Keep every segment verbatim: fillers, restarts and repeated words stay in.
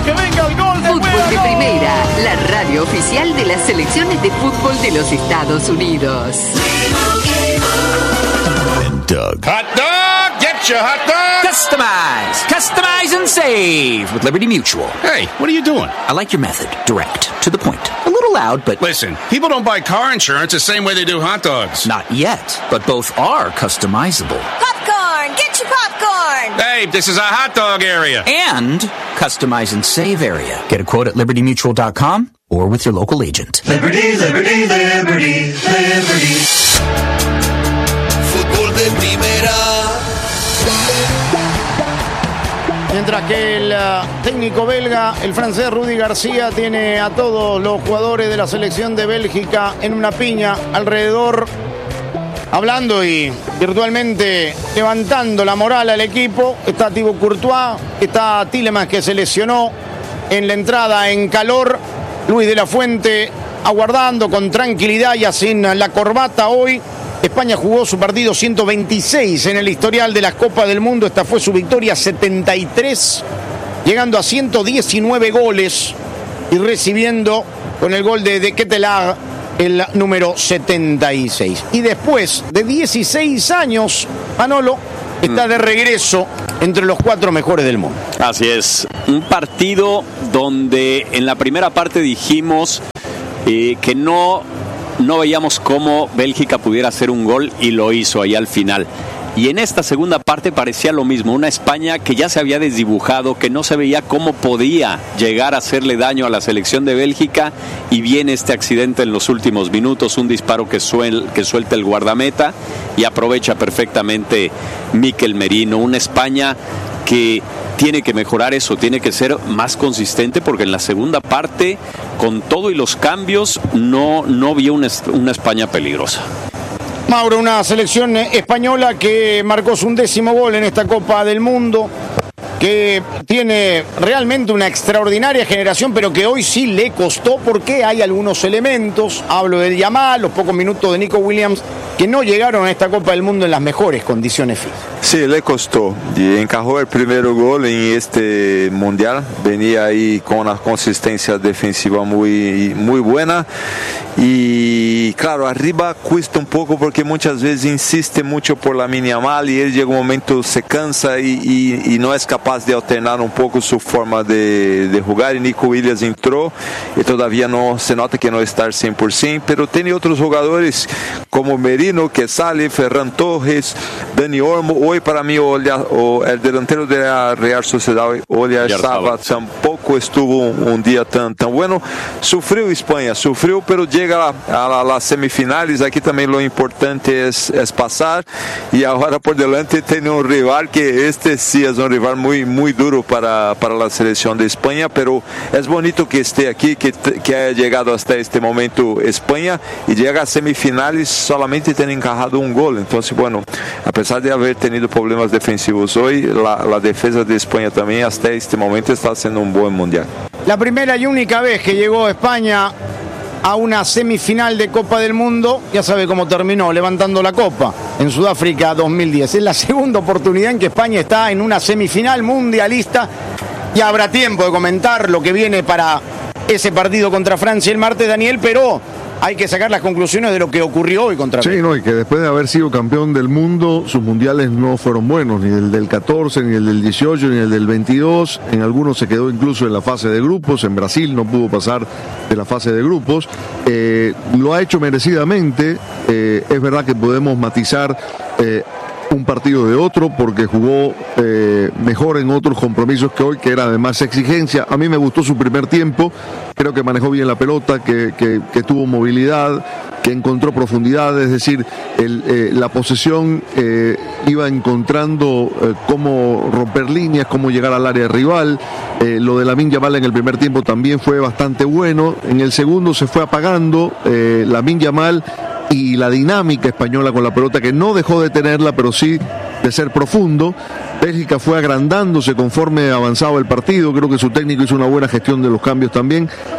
que venga el gol de Fútbol de Primera, la radio oficial de las selecciones de fútbol de los Estados Unidos. Doug. Hot dog! Get your hot dog! Customize! Customize and save with Liberty Mutual. Hey, what are you doing? I like your method. Direct. To the point. A little loud, but... Listen, people don't buy car insurance the same way they do hot dogs. Not yet, but both are customizable. Popcorn! Get your popcorn! Hey, this is a hot dog area. And customize and save area. Get a quote at liberty mutual dot com or with your local agent. Liberty, Liberty, Liberty, Liberty. Fútbol de Primera. Mientras que el uh, técnico belga, el francés Rudy García, tiene a todos los jugadores de la selección de Bélgica en una piña alrededor, hablando y virtualmente levantando la moral al equipo. Está Thibaut Courtois, está Tielemans, que se lesionó en la entrada en calor. Luis de la Fuente aguardando con tranquilidad, ya sin la corbata hoy. España jugó su partido ciento veintiséis en el historial de las Copas del Mundo. Esta fue su victoria setenta y tres, llegando a ciento diecinueve goles y recibiendo con el gol de De Ketelaere el número setenta y seis. Y después de dieciséis años, Manolo está de regreso entre los cuatro mejores del mundo. Así es, un partido donde en la primera parte dijimos eh, que no... No veíamos cómo Bélgica pudiera hacer un gol y lo hizo ahí al final. Y en esta segunda parte parecía lo mismo, una España que ya se había desdibujado, que no se veía cómo podía llegar a hacerle daño a la selección de Bélgica, y viene este accidente en los últimos minutos, un disparo que, suel, que suelta el guardameta y aprovecha perfectamente Mikel Merino. Una España que tiene que mejorar eso, tiene que ser más consistente, porque en la segunda parte, con todo y los cambios, no, no vio una, una España peligrosa. Mauro, una selección española que marcó su undécimo gol en esta Copa del Mundo, que tiene realmente una extraordinaria generación, pero que hoy sí le costó, porque hay algunos elementos, hablo del Yamal, los pocos minutos de Nico Williams, que no llegaron a esta Copa del Mundo en las mejores condiciones físicas. Sí, le costó. Y encajó el primer gol en este mundial. Venía ahí con una consistencia defensiva muy, muy buena. Y claro, arriba cuesta un poco porque muchas veces insiste mucho por Lamine Yamal y él llega un momento, se cansa y, y, y no es capaz de alternar un poco su forma de, de jugar. Y Nico Williams entró y todavía no se nota que no está al cien por ciento, pero tiene otros jugadores como Merino que sale, Ferran Torres, Dani Olmo. Hoy para mí o el delantero de la Real Sociedad, Oyarzabal, tampoco estuvo un, un día tan, tan bueno. Sufrió España, sufrió, pero llega a las semifinales. Aquí también lo importante es, es pasar, y ahora por delante tiene un rival que este sí es un rival muy, muy duro para, para la selección de España, pero es bonito que esté aquí, que, que haya llegado hasta este momento España y llega a semifinales solamente tiene encajado un gol. Entonces, bueno, a pesar de haber tenido problemas defensivos hoy, la, la defensa de España también hasta este momento está haciendo un buen mundial. La primera y única vez que llegó España a una semifinal de Copa del Mundo, ya sabe cómo terminó, levantando la copa en Sudáfrica dos mil diez. Es la segunda oportunidad en que España está en una semifinal mundialista. Ya habrá tiempo de comentar lo que viene para ese partido contra Francia el martes, Daniel, pero hay que sacar las conclusiones de lo que ocurrió hoy contra México. Sí, no, y que después de haber sido campeón del mundo, sus mundiales no fueron buenos, ni el del catorce, ni el del dieciocho, ni el del veintidós. En algunos se quedó incluso en la fase de grupos. En Brasil no pudo pasar de la fase de grupos. Eh, lo ha hecho merecidamente. Eh, es verdad que podemos matizar eh, un partido de otro, porque jugó eh, mejor en otros compromisos que hoy, que era de más exigencia. A mí me gustó su primer tiempo, creo que manejó bien la pelota, que, que, que tuvo movilidad, que encontró profundidad, es decir, el, eh, la posesión eh, iba encontrando eh, cómo romper líneas, cómo llegar al área rival. Eh, lo de Lamine Yamal en el primer tiempo también fue bastante bueno. En el segundo se fue apagando eh, Lamine Yamal y la dinámica española con la pelota, que no dejó de tenerla, pero sí de ser profundo. Bélgica fue agrandándose conforme avanzaba el partido. Creo que su técnico hizo una buena gestión de los cambios también.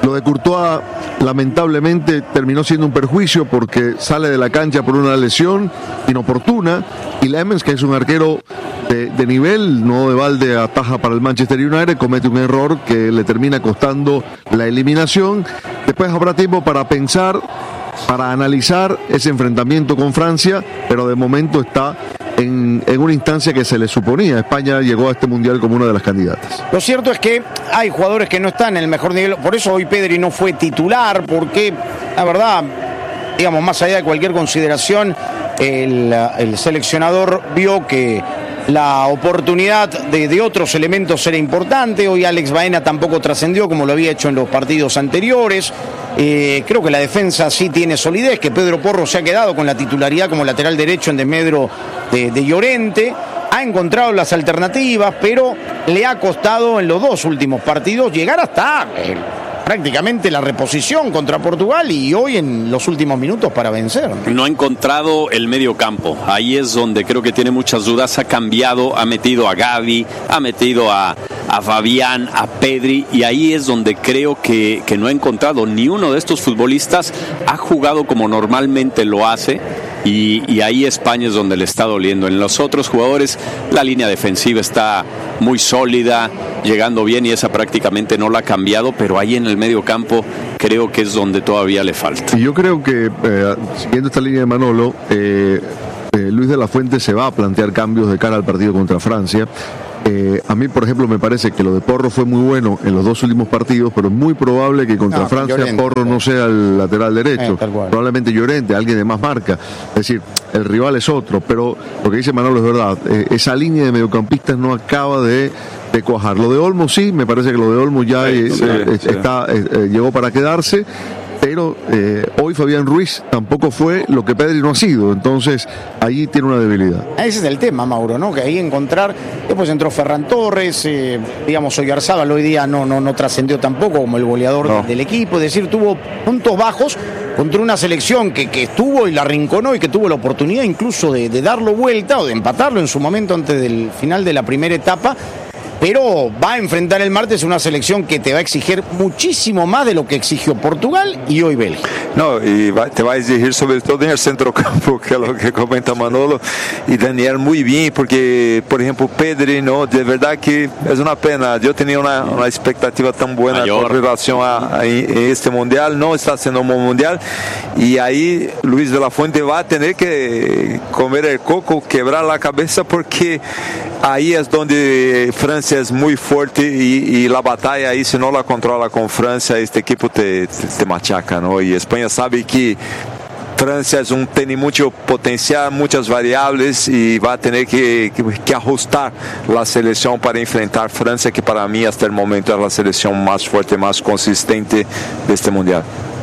Lo de Courtois, lamentablemente, terminó siendo un perjuicio porque sale de la cancha por una lesión inoportuna, y Lemens, que es un arquero de, de nivel, no de balde ataja para el Manchester United, comete un error que le termina costando la eliminación. Después habrá tiempo para pensar, para analizar ese enfrentamiento con Francia, pero de momento está en, en una instancia que se le suponía. España llegó a este mundial como una de las candidatas. Lo cierto es que hay jugadores que no están en el mejor nivel, por eso hoy Pedri no fue titular, porque la verdad, digamos, más allá de cualquier consideración, el, el seleccionador vio que la oportunidad de, de otros elementos era importante. Hoy Alex Baena tampoco trascendió como lo había hecho en los partidos anteriores. Eh, creo que la defensa sí tiene solidez, que Pedro Porro se ha quedado con la titularidad como lateral derecho en desmedro de, de Llorente. Ha encontrado las alternativas, pero le ha costado en los dos últimos partidos llegar hasta eh, prácticamente la reposición contra Portugal, y hoy en los últimos minutos para vencer. No ha encontrado el medio campo. Ahí es donde creo que tiene muchas dudas. Ha cambiado, ha metido a Gavi, ha metido a, a Fabián, a Pedri, y ahí es donde creo que, que no ha encontrado. Ni uno de estos futbolistas ha jugado como normalmente lo hace. Y, y ahí España es donde le está doliendo. En los otros jugadores la línea defensiva está muy sólida, llegando bien, y esa prácticamente no la ha cambiado, pero ahí en el medio campo creo que es donde todavía le falta. Y yo creo que, eh, siguiendo esta línea de Manolo, eh, eh, Luis de la Fuente se va a plantear cambios de cara al partido contra Francia. Eh, a mí, por ejemplo, me parece que lo de Porro fue muy bueno en los dos últimos partidos, pero es muy probable que contra no, Francia Llorente, Porro claro. no sea el lateral derecho, eh, probablemente Llorente, alguien de más marca. Es decir, el rival es otro, pero lo que dice Manolo es verdad. Eh, esa línea de mediocampistas no acaba de, de cuajar. Lo de Olmo sí, me parece que lo de Olmo ya sí, eh, sí, eh, sí. Está, eh, llegó para quedarse. Pero eh, hoy Fabián Ruiz tampoco fue lo que Pedri no ha sido, entonces allí tiene una debilidad. Ese es el tema, Mauro, ¿no? Que ahí encontrar, después entró Ferran Torres, eh, digamos, Oyarzábal hoy día no, no, no trascendió tampoco como el goleador no. del equipo, es decir, tuvo puntos bajos contra una selección que, que estuvo y la arrinconó y que tuvo la oportunidad incluso de, de darlo vuelta o de empatarlo en su momento antes del final de la primera etapa. Pero va a enfrentar el martes una selección que te va a exigir muchísimo más de lo que exigió Portugal y hoy Bélgica. No, y va, te va a exigir sobre todo en el centrocampo, que es lo que comenta Manolo y Daniel muy bien, porque, por ejemplo, Pedri, no, de verdad que es una pena. Yo tenía una, una expectativa tan buena Mayor. con relación a, a, a este mundial, no está siendo un buen mundial, y ahí Luis de la Fuente va a tener que comer el coco, quebrar la cabeza, porque ahí es donde Francia es muy fuerte y, y la batalla ahí, si no la controla con Francia, este equipo te, te, te machaca, ¿no? Y España sabe que Francia es un, tiene mucho potencial, muchas variables, y va a tener que, que, que ajustar la selección para enfrentar Francia, que para mí hasta el momento es la selección más fuerte, más consistente de este mundial.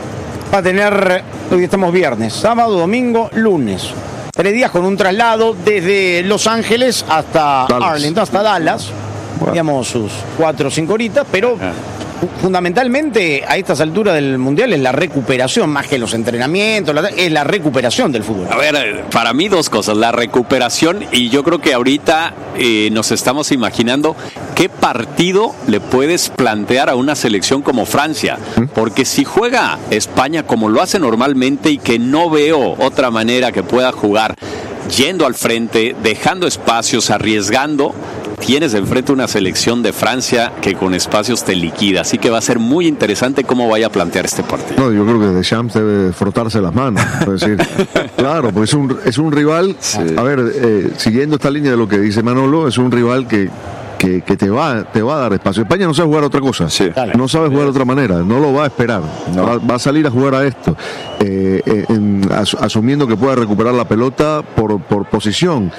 Va a tener, hoy estamos viernes, sábado, domingo, lunes. Tres días con un traslado desde Los Ángeles hasta Dallas. Arlington, hasta Dallas. Bueno. Digamos sus cuatro o cinco horitas, pero ah. fundamentalmente a estas alturas del Mundial es la recuperación, más que los entrenamientos, la, es la recuperación del fútbol. A ver, para mí dos cosas, la recuperación, y yo creo que ahorita eh, nos estamos imaginando qué partido le puedes plantear a una selección como Francia, porque si juega España como lo hace normalmente, y que no veo otra manera que pueda jugar yendo al frente, dejando espacios, arriesgando, tienes enfrente una selección de Francia que con espacios te liquida, así que va a ser muy interesante cómo vaya a plantear este partido. No, yo creo que Deschamps debe frotarse las manos, es decir, claro, porque es un, es un rival, sí. a ver, eh, siguiendo esta línea de lo que dice Manolo, es un rival que Que, que te va te va a dar espacio. España no sabe jugar otra cosa, sí. no sabe jugar de otra manera, no lo va a esperar, no. va, va a salir a jugar a esto, eh, eh, en, as, asumiendo que pueda recuperar la pelota por, por posición.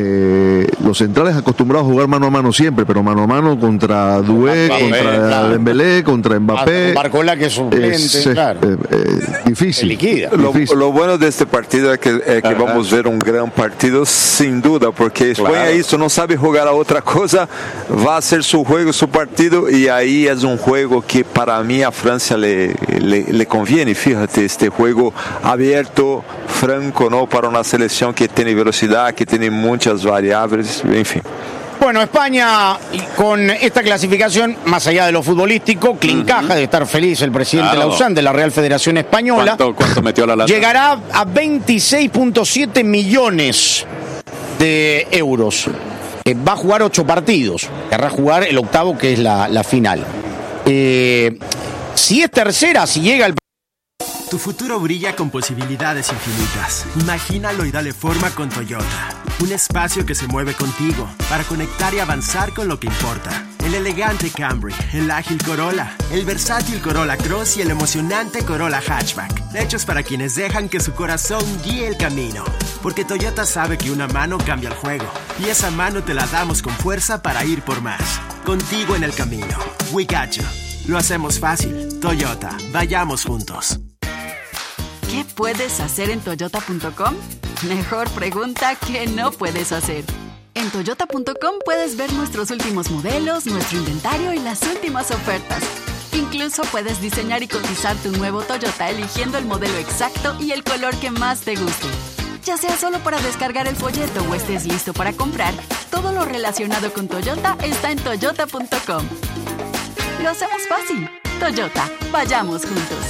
Eh, los centrales acostumbrados a jugar mano a mano siempre, pero mano a mano contra Doué, Mbappé, contra claro. Dembélé, contra Mbappé. Barcola, que es suplente, es, claro. eh, eh, difícil. Lo, lo bueno de este partido es que, es que vamos a ver un gran partido, sin duda, porque España claro. eso no sabe jugar a otra cosa. Va a hacer su juego, su partido, y ahí es un juego que para mí a Francia le, le, le conviene. Fíjate, este juego abierto, franco, ¿no? Para una selección que tiene velocidad, que tiene muchas variables, en fin. Bueno, España con esta clasificación, más allá de lo futbolístico, Clincaja, uh-huh. de estar feliz el presidente claro. Lausán de la Real Federación Española. ¿Cuánto, cuánto metió la lata? Llegará a veintiséis punto siete millones de euros. Eh, va a jugar ocho partidos. Querrá jugar el octavo, que es la, la final. Eh, si es tercera, si llega el... Tu futuro brilla con posibilidades infinitas. Imagínalo y dale forma con Toyota. Un espacio que se mueve contigo para conectar y avanzar con lo que importa. El elegante Camry, el ágil Corolla, el versátil Corolla Cross y el emocionante Corolla Hatchback. Hechos para quienes dejan que su corazón guíe el camino. Porque Toyota sabe que una mano cambia el juego. Y esa mano te la damos con fuerza para ir por más. Contigo en el camino. We got you. Lo hacemos fácil. Toyota. Vayamos juntos. ¿Qué puedes hacer en toyota punto com? Mejor pregunta que no puedes hacer. En toyota punto com puedes ver nuestros últimos modelos, nuestro inventario y las últimas ofertas. Incluso puedes diseñar y cotizar tu nuevo Toyota eligiendo el modelo exacto y el color que más te guste. Ya sea solo para descargar el folleto o estés listo para comprar, todo lo relacionado con Toyota está en toyota punto com. Lo hacemos fácil. Toyota, vayamos juntos.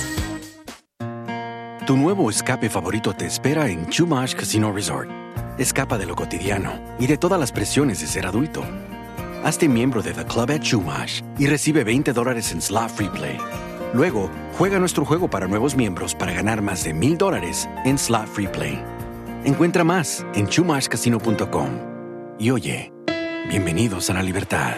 Tu nuevo escape favorito te espera en Chumash Casino Resort. Escapa de lo cotidiano y de todas las presiones de ser adulto. Hazte miembro de The Club at Chumash y recibe veinte dólares en Slot Free Play. Luego, juega nuestro juego para nuevos miembros para ganar más de mil dólares en Slot Free Play. Encuentra más en chumash casino punto com. Y oye, bienvenidos a la libertad.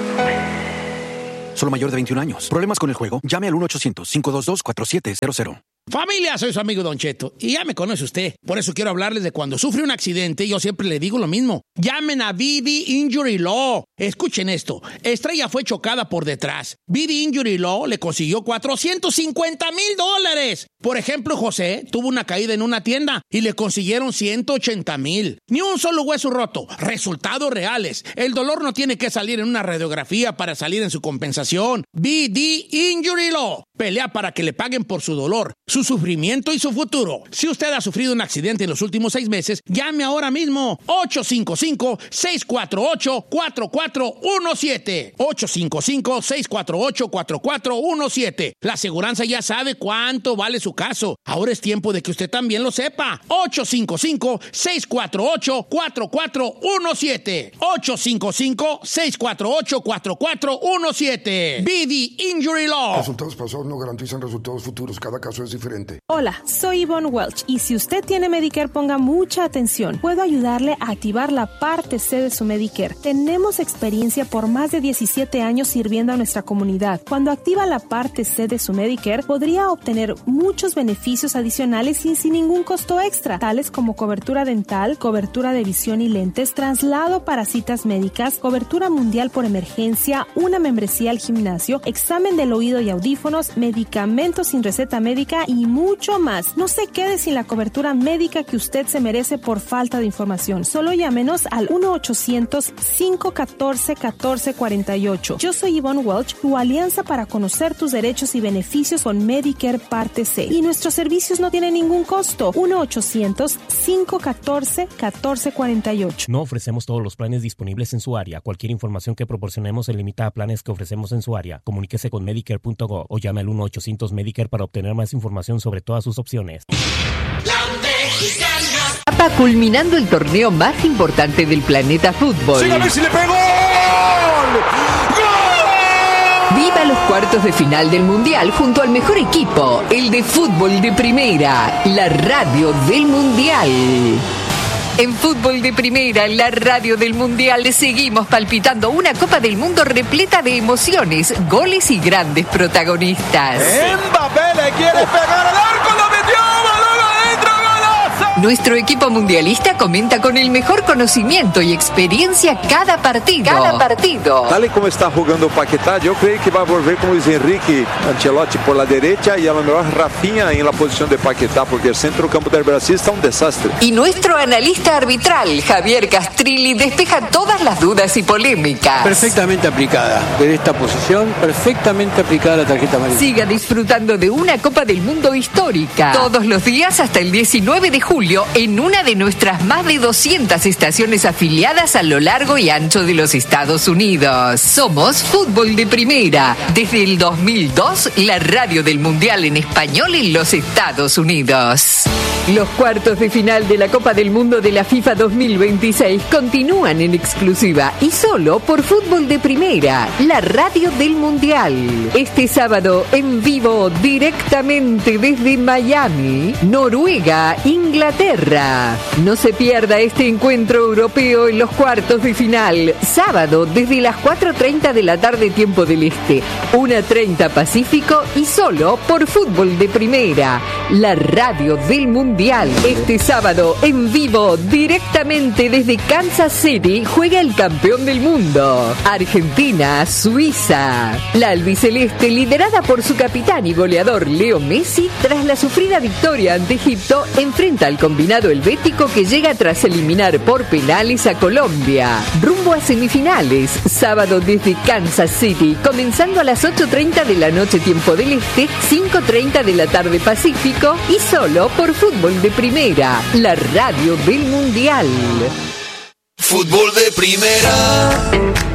Solo mayor de veintiún años. ¿Problemas con el juego? Llame al uno ochocientos, cinco dos dos, cuatro siete cero cero. Familia, soy su amigo Don Cheto y ya me conoce usted. Por eso quiero hablarles de cuando sufre un accidente. Yo siempre le digo lo mismo. Llamen a V D Injury Law. Escuchen esto. Estrella fue chocada por detrás. V D Injury Law le consiguió cuatrocientos cincuenta mil dólares. Por ejemplo, José tuvo una caída en una tienda y le consiguieron ciento ochenta mil. Ni un solo hueso roto. Resultados reales. El dolor no tiene que salir en una radiografía para salir en su compensación. V D Injury Law. Pelea para que le paguen por su dolor, su sufrimiento y su futuro. Si usted ha sufrido un accidente en los últimos seis meses, llame ahora mismo. ocho cinco cinco, seis cuatro ocho, cuatro cuatro uno siete. ocho cinco cinco, seis cuatro ocho, cuatro cuatro uno siete. La aseguranza ya sabe cuánto vale su caso. Ahora es tiempo de que usted también lo sepa. ocho cinco cinco, seis cuatro ocho, cuatro cuatro uno siete. ocho cinco cinco, seis cuatro ocho, cuatro cuatro uno siete. V D Injury Law. Resultados pasados no garantizan resultados futuros. Cada caso es diferente. Hola, soy Yvonne Welch y si usted tiene Medicare, ponga mucha atención. Puedo ayudarle a activar la parte C de su Medicare. Tenemos experiencia por más de diecisiete años sirviendo a nuestra comunidad. Cuando activa la parte C de su Medicare, podría obtener muchos beneficios adicionales y sin ningún costo extra, tales como cobertura dental, cobertura de visión y lentes, traslado para citas médicas, cobertura mundial por emergencia, una membresía al gimnasio, examen del oído y audífonos, medicamentos sin receta médica y mucho más. No se quede sin la cobertura médica que usted se merece por falta de información. Solo llámenos al uno ochocientos, cinco uno cuatro, uno cuatro cuatro ocho. Yo soy Yvonne Welch, tu alianza para conocer tus derechos y beneficios con Medicare Parte C. Y nuestros servicios no tienen ningún costo. uno ochocientos, cinco uno cuatro, uno cuatro cuatro ocho. No ofrecemos todos los planes disponibles en su área. Cualquier información que proporcionemos se limita a planes que ofrecemos en su área. Comuníquese con medicare punto gov o llame al uno ochocientos Medicare para obtener más información sobre todas sus opciones. Está culminando el torneo más importante del planeta fútbol. ¡Sí, a ver si le pegó! Viva los cuartos de final del Mundial junto al mejor equipo, el de fútbol de primera, la radio del Mundial. En Fútbol de Primera, la radio del Mundial, seguimos palpitando una Copa del Mundo repleta de emociones, goles y grandes protagonistas. ¡Mbappé le quiere pegar al arco! ¡Lo metió! ¡Balón adentro! ¡Golazo! Nuestro equipo mundialista comenta con el mejor conocimiento y experiencia cada partido. Cada partido. Tal y como está jugando Paquetá, yo creo que va a volver con Luis Enrique Ancelotti por la derecha y a lo mejor Rafinha en la posición de Paquetá, porque el centro campo del Brasil está un desastre. Y nuestro analista arbitral, Javier Castrilli, despeja todas las dudas y polémicas. Perfectamente aplicada. En esta posición, perfectamente aplicada la tarjeta amarilla. Siga disfrutando de una Copa del Mundo histórica. Todos los días hasta el diecinueve de julio. julio en una de nuestras más de doscientas estaciones afiliadas a lo largo y ancho de los Estados Unidos. Somos Fútbol de Primera. Desde el dos mil dos, la radio del Mundial en español en los Estados Unidos. Los cuartos de final de la Copa del Mundo de la FIFA dos mil veintiséis continúan en exclusiva y solo por Fútbol de Primera, la radio del Mundial. Este sábado en vivo directamente desde Miami, Noruega, Inglaterra. No se pierda este encuentro europeo en los cuartos de final, sábado desde las cuatro treinta de la tarde tiempo del Este, una treinta Pacífico y solo por Fútbol de Primera, la radio del Mundial. Este sábado en vivo directamente desde Kansas City juega el campeón del mundo, Argentina, Suiza. La albiceleste, liderada por su capitán y goleador Leo Messi, tras la sufrida victoria ante Egipto, enfrenta al combinado helvético que llega tras eliminar por penales a Colombia. Rumbo a semifinales, sábado desde Kansas City, comenzando a las ocho treinta de la noche tiempo del Este, cinco treinta de la tarde Pacífico y solo por Fútbol de Primera, la radio del Mundial. Fútbol de Primera.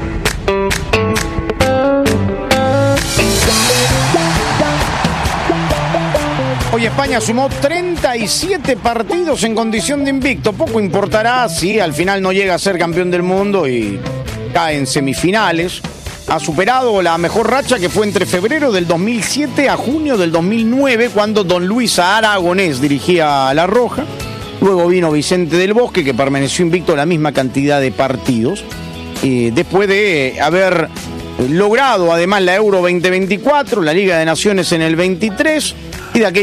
Hoy España sumó treinta y siete partidos en condición de invicto. Poco importará si al final no llega a ser campeón del mundo y cae en semifinales. Ha superado la mejor racha que fue entre febrero del dos mil siete a junio del dos mil nueve, cuando don Luis Aragonés dirigía a La Roja. Luego vino Vicente del Bosque, que permaneció invicto la misma cantidad de partidos. Eh, después de haber logrado además la Euro veinte veinticuatro, la Liga de Naciones en el veintitrés y de aquella